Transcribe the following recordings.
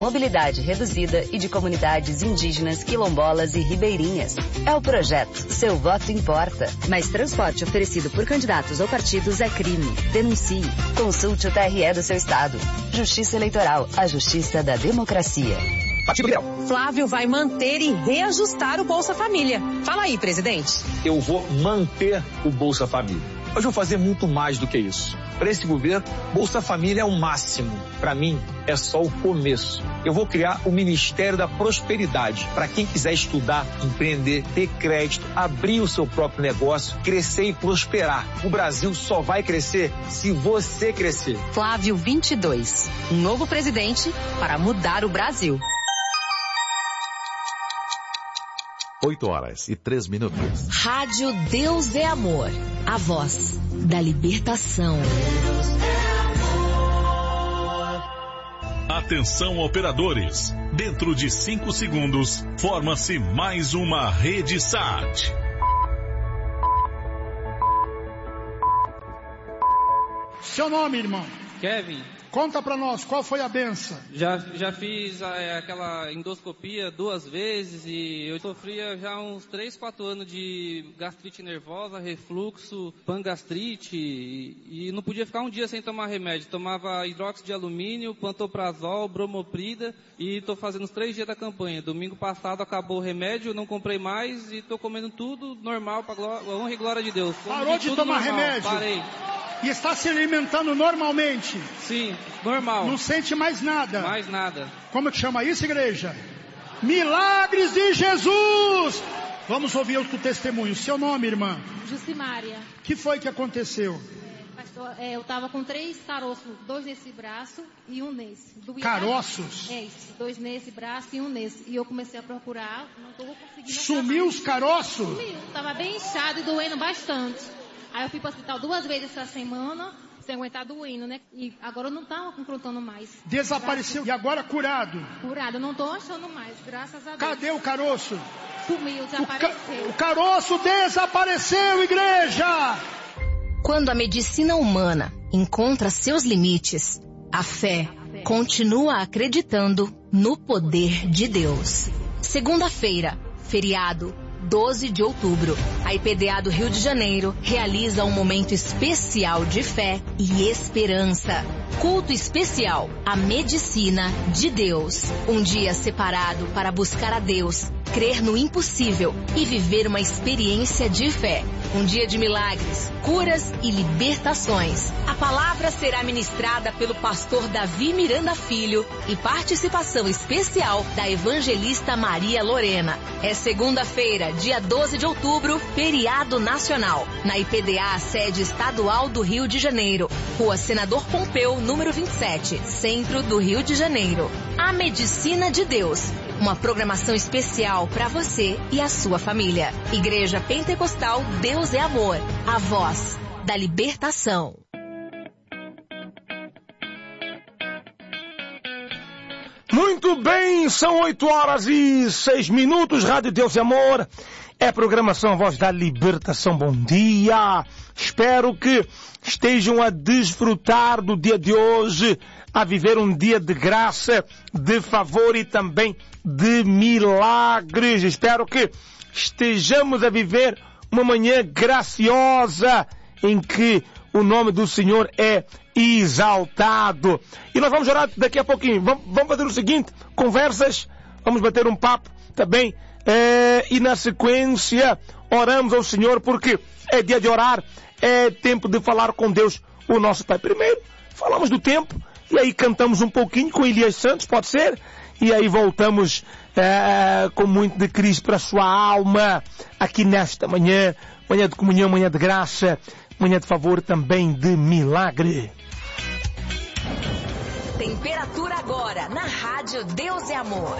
Mobilidade reduzida e de comunidades indígenas, quilombolas e ribeirinhas. É o projeto Seu Voto Importa. Mas transporte oferecido por candidatos ou partidos é crime. Denuncie. Consulte o TRE do seu estado. Justiça Eleitoral, a justiça da democracia. Partido Liberal. Flávio vai manter e reajustar o Bolsa Família. Fala aí, presidente. Eu vou manter o Bolsa Família. Mas vou fazer muito mais do que isso. Para esse governo, Bolsa Família é o máximo. Para mim, é só o começo. Eu vou criar o Ministério da Prosperidade. Para quem quiser estudar, empreender, ter crédito, abrir o seu próprio negócio, crescer e prosperar. O Brasil só vai crescer se você crescer. Flávio 22. Um novo presidente para mudar o Brasil. 8h03. Rádio Deus é Amor. A voz da libertação. Atenção, operadores. Dentro de 5 segundos, forma-se mais uma rede SAT. Seu nome, irmão? Kevin. Conta pra nós, qual foi a benção? Já fiz aquela endoscopia 2 vezes e eu sofria já uns 3, 4 anos de gastrite nervosa, refluxo, pangastrite e não podia ficar um dia sem tomar remédio. Tomava hidróxido de alumínio, pantoprazol, bromoprida e tô fazendo os 3 dias da campanha. Domingo passado acabou o remédio, não comprei mais e tô comendo tudo normal pra honra e glória de Deus. Parou de tomar normal. remédio? Parei. E está se alimentando normalmente? Sim, normal. Não sente mais nada? Mais nada. Como que chama isso, igreja? Milagres de Jesus! Vamos ouvir outro testemunho. Seu nome, irmã? Jucimária. O que foi que aconteceu? Pastor, eu estava com 3 caroços, 2 nesse braço e 1 nesse. Caroços? É isso, 2 nesse braço e 1 nesse. E eu comecei a procurar, não estou conseguindo. Sumiu os caroços? Sumiu, estava bem inchado e doendo bastante. Aí eu fui para o hospital 2 vezes essa semana, sem aguentar doendo, né? E agora eu não estava confrontando mais. Desapareceu e agora curado? Curado, eu não estou achando mais, graças a Deus. Cadê o caroço? Sumiu, desapareceu. O caroço desapareceu, igreja! Quando a medicina humana encontra seus limites, a fé continua acreditando no poder de Deus. Segunda-feira, feriado, 12 de outubro, a IPDA do Rio de Janeiro realiza um momento especial de fé e esperança. Culto especial, a medicina de Deus. Um dia separado para buscar a Deus, crer no impossível e viver uma experiência de fé. Um dia de milagres, curas e libertações. A palavra será ministrada pelo pastor Davi Miranda Filho e participação especial da evangelista Maria Lorena. É segunda-feira, dia 12 de outubro, feriado nacional, na IPDA, sede estadual do Rio de Janeiro, Rua Senador Pompeu, número 27, centro do Rio de Janeiro. A Medicina de Deus, uma programação especial para você e a sua família. Igreja Pentecostal Deus é Amor, a voz da libertação. Muito bem, são 8h06, Rádio Deus é Amor, é a programação A Voz da Libertação. Bom dia, espero que estejam a desfrutar do dia de hoje, a viver um dia de graça, de favor e também de milagres. Espero que estejamos a viver uma manhã graciosa em que o nome do Senhor é exaltado. E nós vamos orar daqui a pouquinho. Vamos fazer o seguinte, conversas, vamos bater um papo também, e na sequência oramos ao Senhor, porque é dia de orar, é tempo de falar com Deus, o nosso Pai. Primeiro, falamos do tempo, e aí cantamos um pouquinho com Elias Santos, pode ser? E aí voltamos com muito de Cristo para a sua alma, aqui nesta manhã, manhã de comunhão, manhã de graça, manhã de favor, também de milagre. Temperatura agora, na Rádio Deus é Amor.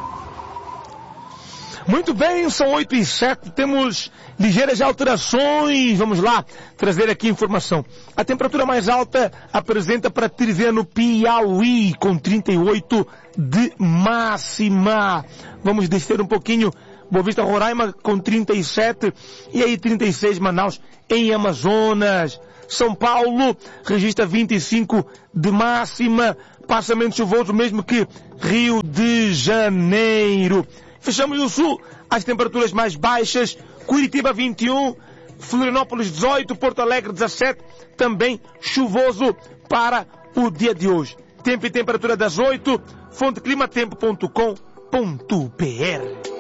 Muito bem, são 8h07, temos ligeiras alterações. Vamos lá, trazer aqui informação. A temperatura mais alta apresenta para Teresina, Piauí, com 38 de máxima. Vamos descer um pouquinho, Boa Vista, Roraima, com 37, e aí 36 Manaus, em Amazonas. São Paulo registra 25 de máxima, parcialmente chuvoso, mesmo que Rio de Janeiro. Fechamos no sul, as temperaturas mais baixas, Curitiba 21, Florianópolis 18, Porto Alegre 17, também chuvoso para o dia de hoje. Tempo e temperatura das 8, fonteclimatempo.com.br.